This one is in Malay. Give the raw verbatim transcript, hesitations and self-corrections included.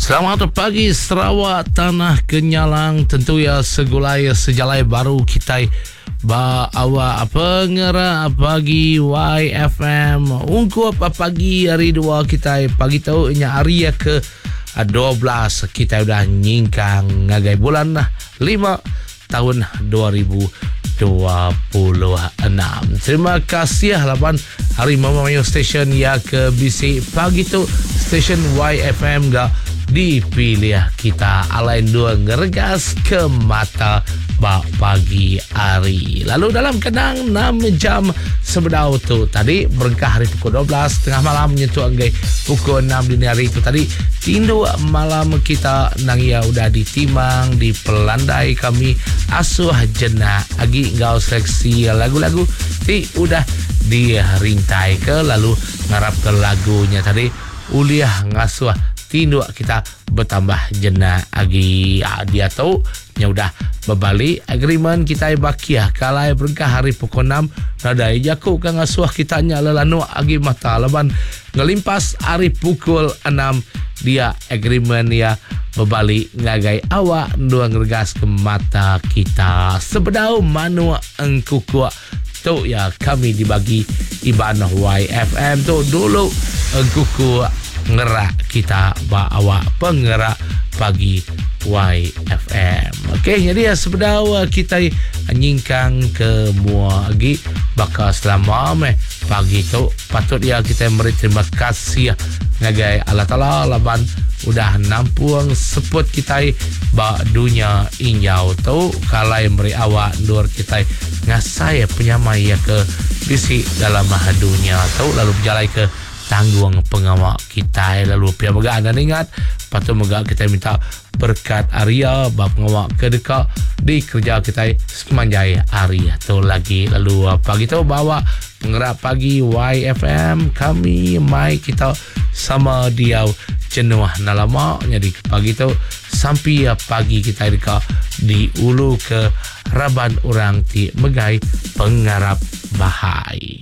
Selamat pagi Sarawak, tanah Kenyalang. Tentu ya segulai sejalai baru kita bawa pengerak pagi Y F M. Ungkup pagi hari dua kita pagi tahu nya hari ke dua belas kita udah nyingkang ngagai bulan lima tahun dua ribu dua puluh enam. Terima kasih lapan hari mamayo station ya ke B C pagi tu station Y F M ga dipilih kita alain dua ngeregas ke mata bak pagi hari. Lalu dalam kenang enam jam sebedau tu tadi berkah hari pukul dua belas tengah malam nyentuh anggai pukul enam dini hari itu tadi tindu malam kita nang ya udah ditimang di pelandai kami asuh jena agi ngau seleksi lagu-lagu ti udah dirintai ke lalu ngarap ke lagunya tadi uliah ngasuh tindu kita bertambah jena agi ya, dia tahu nya udah berbalik agreement kita bakia kalai berkah hari pukul enam nada jaku kang asuh kita nya lelanu agi mata laban ngelimpas hari pukul enam dia agreement ya berbalik ngagai awak dua ngergas ke mata kita sebedau manu engkuku tu ya kami dibagi ibanah Y F M tu dulu engkuku ngerak kita bawa pengerak pagi Y F M. Okey, jadi ya sebedau kita nyingkang ke mua lagi bakal selama meh pagi tu patut ya kita beri terima kasih ngagai Allah Taala laban udah nampung seput kita ba dunia injau tu kalai beri awak dur kita ngasai penyamai ya ke bisi dalam dunia tu lalu berjalan ke tanggung pengawak kita lalu pihak megak anda ingat patut megak kita minta berkat Arya bab pengawak kedekak di kerja kita semanjai Arya tu lagi lalu pagi tu bawa pengerak pagi Y F M kami mai kita sama dia jenuh nalama jadi pagi tu sampai pagi kita dekat di ulu ke Raban orang ti megai pengarap bahai.